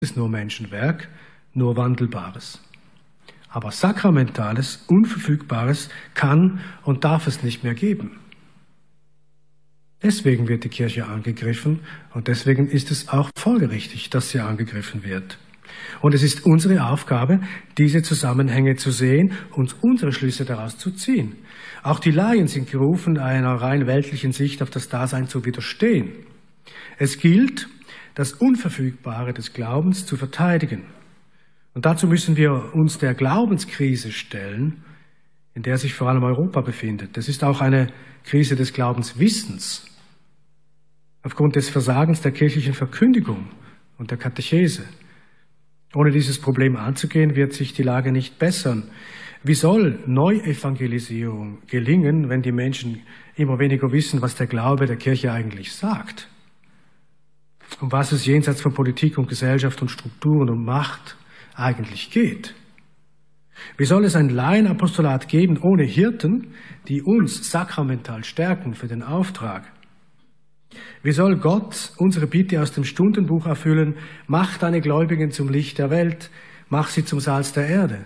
ist nur Menschenwerk, nur Wandelbares. Aber Sakramentales, Unverfügbares kann und darf es nicht mehr geben. Deswegen wird die Kirche angegriffen und deswegen ist es auch folgerichtig, dass sie angegriffen wird. Und es ist unsere Aufgabe, diese Zusammenhänge zu sehen und unsere Schlüsse daraus zu ziehen. Auch die Laien sind gerufen, einer rein weltlichen Sicht auf das Dasein zu widerstehen. Es gilt, das Unverfügbare des Glaubens zu verteidigen. Und dazu müssen wir uns der Glaubenskrise stellen, in der sich vor allem Europa befindet. Das ist auch eine Krise des Glaubenswissens. Aufgrund des Versagens der kirchlichen Verkündigung und der Katechese. Ohne dieses Problem anzugehen, wird sich die Lage nicht bessern. Wie soll Neuevangelisierung gelingen, wenn die Menschen immer weniger wissen, was der Glaube der Kirche eigentlich sagt? Um was es jenseits von Politik und Gesellschaft und Strukturen und Macht eigentlich geht? Wie soll es ein Laienapostolat geben ohne Hirten, die uns sakramental stärken für den Auftrag? Wie soll Gott unsere Bitte aus dem Stundenbuch erfüllen, mach deine Gläubigen zum Licht der Welt, mach sie zum Salz der Erde?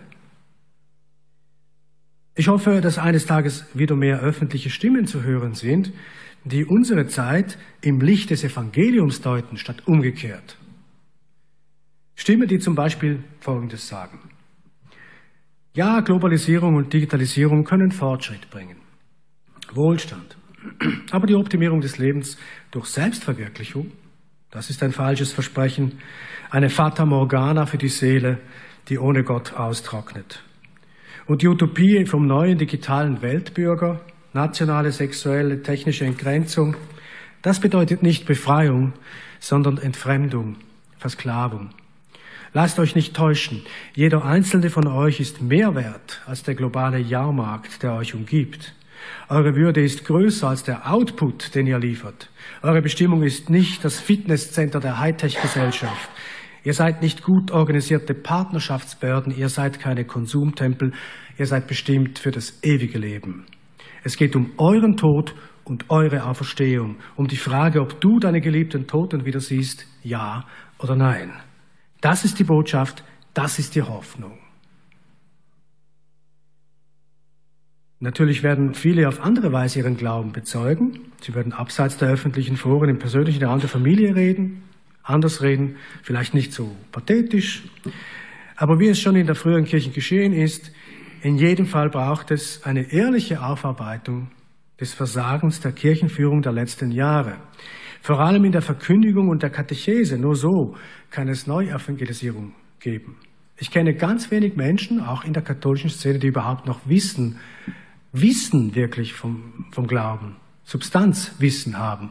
Ich hoffe, dass eines Tages wieder mehr öffentliche Stimmen zu hören sind, die unsere Zeit im Licht des Evangeliums deuten, statt umgekehrt. Stimmen, die zum Beispiel Folgendes sagen. Ja, Globalisierung und Digitalisierung können Fortschritt bringen, Wohlstand. Aber die Optimierung des Lebens durch Selbstverwirklichung, das ist ein falsches Versprechen, eine Fata Morgana für die Seele, die ohne Gott austrocknet. Und die Utopie vom neuen digitalen Weltbürger, nationale, sexuelle, technische Entgrenzung, das bedeutet nicht Befreiung, sondern Entfremdung, Versklavung. Lasst euch nicht täuschen, jeder einzelne von euch ist mehr wert als der globale Jahrmarkt, der euch umgibt. Eure Würde ist größer als der Output, den ihr liefert. Eure Bestimmung ist nicht das Fitnesscenter der Hightech-Gesellschaft. Ihr seid nicht gut organisierte Partnerschaftsbehörden, ihr seid keine Konsumtempel, ihr seid bestimmt für das ewige Leben. Es geht um euren Tod und eure Auferstehung, um die Frage, ob du deine geliebten Toten wieder siehst, ja oder nein. Das ist die Botschaft, das ist die Hoffnung. Natürlich werden viele auf andere Weise ihren Glauben bezeugen. Sie werden abseits der öffentlichen Foren im persönlichen Raum der Familie reden, anders reden, vielleicht nicht so pathetisch. Aber wie es schon in der früheren Kirche geschehen ist, in jedem Fall braucht es eine ehrliche Aufarbeitung des Versagens der Kirchenführung der letzten Jahre. Vor allem in der Verkündigung und der Katechese. Nur so kann es Neuevangelisierung geben. Ich kenne ganz wenig Menschen, auch in der katholischen Szene, die überhaupt noch wissen wirklich vom Glauben, Substanzwissen haben.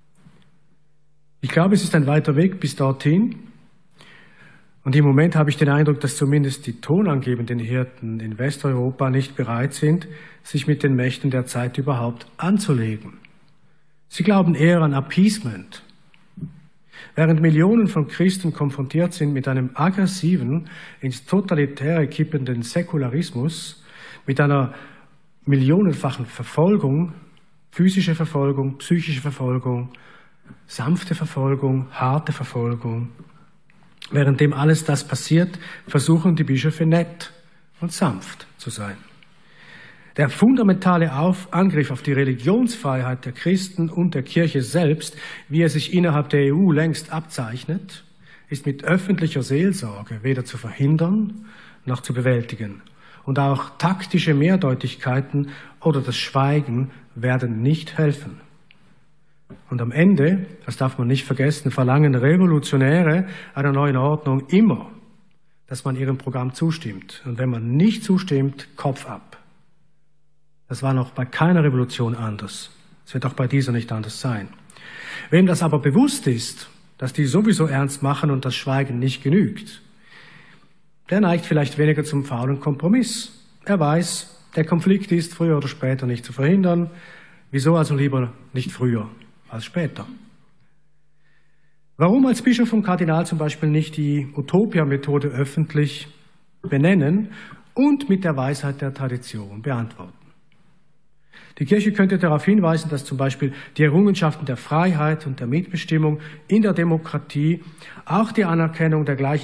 Ich glaube, es ist ein weiter Weg bis dorthin. Und im Moment habe ich den Eindruck, dass zumindest die tonangebenden Hirten in Westeuropa nicht bereit sind, sich mit den Mächten der Zeit überhaupt anzulegen. Sie glauben eher an Appeasement. Während Millionen von Christen konfrontiert sind mit einem aggressiven, ins Totalitäre kippenden Säkularismus, mit einer millionenfachen Verfolgung, physische Verfolgung, psychische Verfolgung, sanfte Verfolgung, harte Verfolgung. Währenddem alles das passiert, versuchen die Bischöfe nett und sanft zu sein. Der fundamentale Angriff auf die Religionsfreiheit der Christen und der Kirche selbst, wie er sich innerhalb der EU längst abzeichnet, ist mit öffentlicher Seelsorge weder zu verhindern noch zu bewältigen. Und auch taktische Mehrdeutigkeiten oder das Schweigen werden nicht helfen. Und am Ende, das darf man nicht vergessen, verlangen Revolutionäre einer neuen Ordnung immer, dass man ihrem Programm zustimmt. Und wenn man nicht zustimmt, Kopf ab. Das war noch bei keiner Revolution anders. Es wird auch bei dieser nicht anders sein. Wem das aber bewusst ist, dass die sowieso ernst machen und das Schweigen nicht genügt, der neigt vielleicht weniger zum faulen Kompromiss. Er weiß, der Konflikt ist früher oder später nicht zu verhindern. Wieso also lieber nicht früher als später? Warum als Bischof und Kardinal zum Beispiel nicht die Utopia-Methode öffentlich benennen und mit der Weisheit der Tradition beantworten? Die Kirche könnte darauf hinweisen, dass zum Beispiel die Errungenschaften der Freiheit und der Mitbestimmung in der Demokratie auch die Anerkennung der gleichen